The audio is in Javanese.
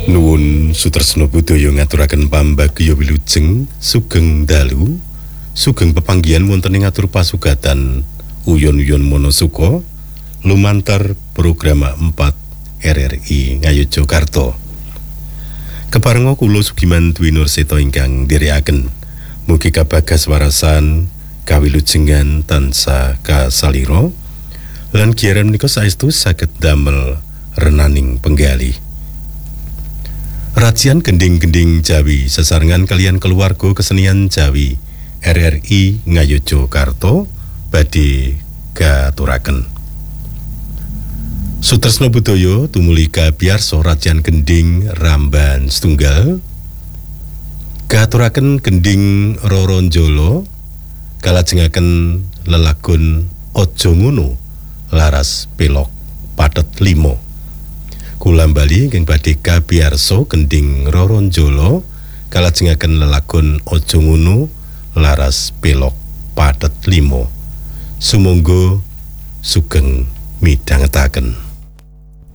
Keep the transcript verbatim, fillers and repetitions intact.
Nuwun Sutresna Budaya ngaturaken pambagya wilujeng sugeng dalu sugeng pepanggihan wonten ing atur pasugatan uyon-uyon Monasuka lumantar program empat R R I Ngayogyakarta. Keparenga kula Sugiman Dwi Nurseta ingkang ndherekaken mugi kabagas warasan kawilujengan tansah kasalira lan giyaran menika saestu saged damel renaning penggalih. Rajian gending-gending Jawi sesarengan kalian keluarga kesenian Jawi R R I Ngayogyakarta badhe katuraken. Sutresna Budaya tumuli kabiarsa Rajian gending Ramban setunggal katuraken gending Roronjolo kalajengaken lelagon Aja Ngono laras pelok patet limo. Kula bali ingkang badhe kabiarsa gending Roronjolo kalajengaken lelagon Aja Ngono laras pelok patet limo. Sumangga sugeng midhangetaken.